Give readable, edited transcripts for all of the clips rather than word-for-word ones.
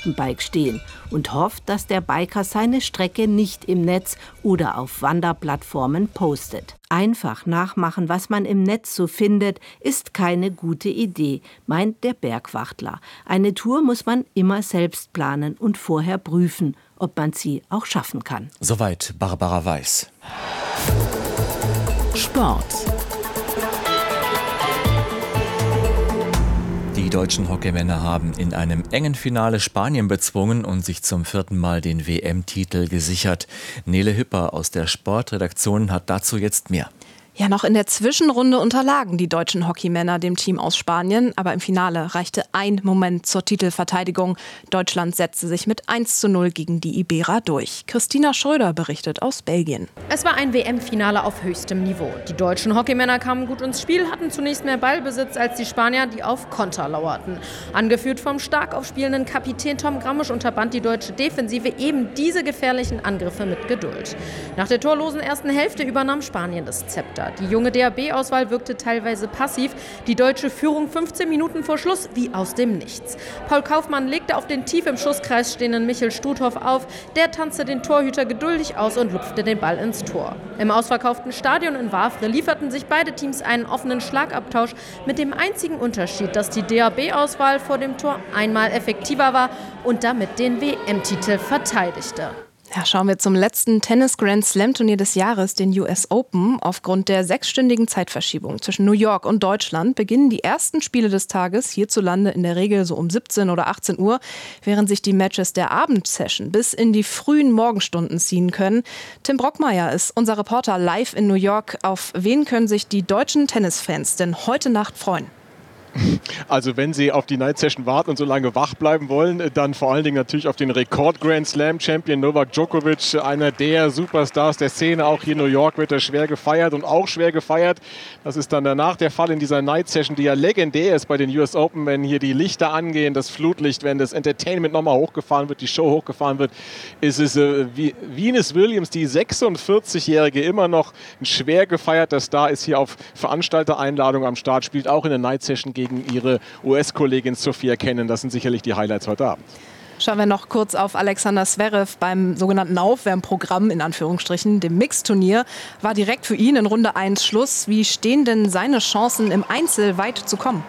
Mountainbike stehen und hofft, dass der Biker seine Strecke nicht im Netz oder auf Wanderplattformen postet. Einfach nachmachen, was man im Netz so findet, ist keine gute Idee, meint der Bergwachtler. Eine Tour muss man immer selbst planen und vorher prüfen, ob man sie auch schaffen kann. Soweit Barbara Weiß. Sport. Die deutschen Hockeymänner haben in einem engen Finale Spanien bezwungen und sich zum 4. Mal den WM-Titel gesichert. Nele Hüpper aus der Sportredaktion hat dazu jetzt mehr. Ja, noch in der Zwischenrunde unterlagen die deutschen Hockeymänner dem Team aus Spanien. Aber im Finale reichte ein Moment zur Titelverteidigung. Deutschland setzte sich mit 1:0 gegen die Iberer durch. Christina Schröder berichtet aus Belgien. Es war ein WM-Finale auf höchstem Niveau. Die deutschen Hockeymänner kamen gut ins Spiel, hatten zunächst mehr Ballbesitz als die Spanier, die auf Konter lauerten. Angeführt vom stark aufspielenden Kapitän Tom Grammisch unterband die deutsche Defensive eben diese gefährlichen Angriffe mit Geduld. Nach der torlosen ersten Hälfte übernahm Spanien das Zepter. Die junge DHB-Auswahl wirkte teilweise passiv. Die deutsche Führung 15 Minuten vor Schluss wie aus dem Nichts. Paul Kaufmann legte auf den tief im Schusskreis stehenden Michel Stuthoff auf. Der tanzte den Torhüter geduldig aus und lupfte den Ball ins Tor. Im ausverkauften Stadion in Wavre lieferten sich beide Teams einen offenen Schlagabtausch mit dem einzigen Unterschied, dass die DHB-Auswahl vor dem Tor einmal effektiver war und damit den WM-Titel verteidigte. Ja, schauen wir zum letzten Tennis-Grand-Slam-Turnier des Jahres, den US Open. Aufgrund der 6-stündigen Zeitverschiebung zwischen New York und Deutschland beginnen die ersten Spiele des Tages hierzulande in der Regel so um 17 oder 18 Uhr, während sich die Matches der Abendsession bis in die frühen Morgenstunden ziehen können. Tim Brockmeier ist unser Reporter live in New York. Auf wen können sich die deutschen Tennisfans denn heute Nacht freuen? Also wenn Sie auf die Night Session warten und so lange wach bleiben wollen, dann vor allen Dingen natürlich auf den Rekord-Grand Slam-Champion Novak Djokovic, einer der Superstars der Szene. Auch hier in New York wird er schwer gefeiert und auch schwer gefeiert. Das ist dann danach der Fall in dieser Night Session, die ja legendär ist bei den US Open, wenn hier die Lichter angehen, das Flutlicht, wenn das Entertainment nochmal hochgefahren wird, die Show hochgefahren wird, ist es Venus Williams, die 46-Jährige, immer noch ein schwer gefeierter Star, ist hier auf Veranstaltereinladung am Start, spielt auch in der Night Session gegen ihre US-Kollegin Sophia Kenin. Das sind sicherlich die Highlights heute Abend. Schauen wir noch kurz auf Alexander Zverev beim sogenannten Aufwärmprogramm, in Anführungsstrichen, dem Mixturnier. War direkt für ihn in Runde 1 Schluss. Wie stehen denn seine Chancen, im Einzel weit zu kommen?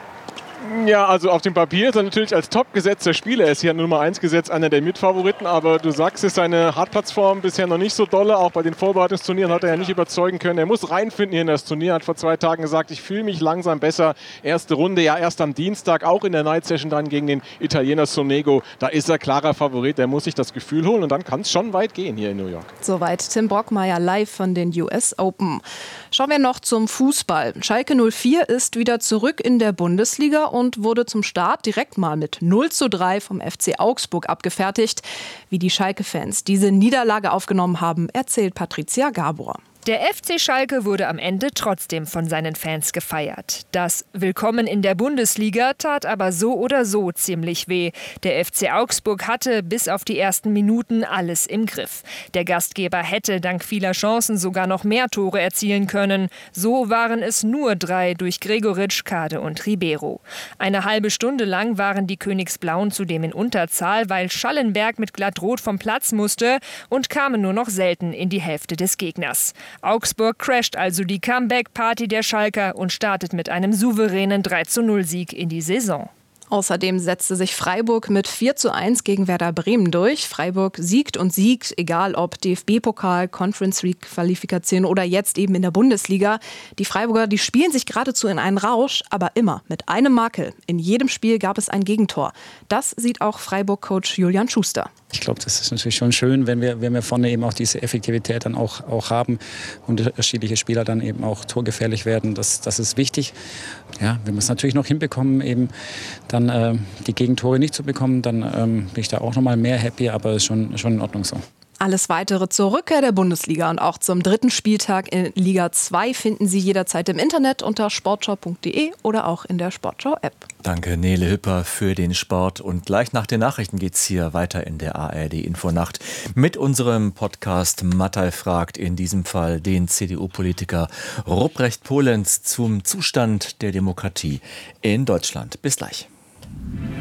Ja, also auf dem Papier ist er natürlich als top gesetzter Spieler. Er ist hier Nummer 1 gesetzt, einer der Mitfavoriten. Aber du sagst, ist seine Hartplatzform bisher noch nicht so dolle. Auch bei den Vorbereitungsturnieren hat er ja nicht überzeugen können. Er muss reinfinden hier in das Turnier. Hat vor 2 Tagen gesagt, ich fühle mich langsam besser. Erste Runde, ja erst am Dienstag, auch in der Night Session dann gegen den Italiener Sonego. Da ist er klarer Favorit. Der muss sich das Gefühl holen und dann kann es schon weit gehen hier in New York. Soweit Tim Brockmeier live von den US Open. Schauen wir noch zum Fußball. Schalke 04 ist wieder zurück in der Bundesliga und wurde zum Start direkt mal mit 0:3 vom FC Augsburg abgefertigt. Wie die Schalke-Fans diese Niederlage aufgenommen haben, erzählt Patricia Gabor. Der FC Schalke wurde am Ende trotzdem von seinen Fans gefeiert. Das Willkommen in der Bundesliga tat aber so oder so ziemlich weh. Der FC Augsburg hatte bis auf die ersten Minuten alles im Griff. Der Gastgeber hätte dank vieler Chancen sogar noch mehr Tore erzielen können. So waren es nur 3 durch Gregoritsch, Kade und Ribeiro. Eine halbe Stunde lang waren die Königsblauen zudem in Unterzahl, weil Schallenberg mit Glattrot vom Platz musste und kamen nur noch selten in die Hälfte des Gegners. Augsburg crasht also die Comeback-Party der Schalker und startet mit einem souveränen 3:0-Sieg in die Saison. Außerdem setzte sich Freiburg mit 4:1 gegen Werder Bremen durch. Freiburg siegt und siegt, egal ob DFB-Pokal, Conference League-Qualifikation oder jetzt eben in der Bundesliga. Die Freiburger, die spielen sich geradezu in einen Rausch, aber immer mit einem Makel. In jedem Spiel gab es ein Gegentor. Das sieht auch Freiburg-Coach Julian Schuster. Ich glaube, das ist natürlich schon schön, wenn wir vorne eben auch diese Effektivität dann auch haben und unterschiedliche Spieler dann eben auch torgefährlich werden. Das ist wichtig. Ja, wenn wir es natürlich noch hinbekommen, eben dann die Gegentore nicht zu bekommen, dann bin ich da auch noch mal mehr happy, aber ist schon in Ordnung so. Alles Weitere zur Rückkehr der Bundesliga und auch zum 3. Spieltag in Liga 2 finden Sie jederzeit im Internet unter sportschau.de oder auch in der Sportschau-App. Danke Nele Hüpper für den Sport. Und gleich nach den Nachrichten geht es hier weiter in der ARD-Infonacht mit unserem Podcast Mattei fragt, in diesem Fall den CDU-Politiker Ruprecht Polenz zum Zustand der Demokratie in Deutschland. Bis gleich.